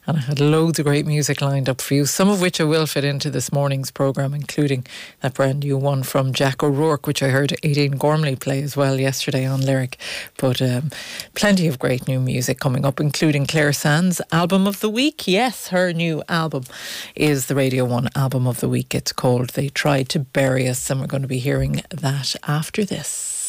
and I had loads of great music lined up for you, some of which I will fit into this morning's programme, including that brand new one from Jack O'Rourke, which I heard 18 Gormley play as well yesterday on Lyric. But plenty of great new music coming up, including Claire Sands' album of the week. Yes, her new album is the Radio 1 album of the week. It's called They Tried to Bury Us, and we're going to be hearing that after this.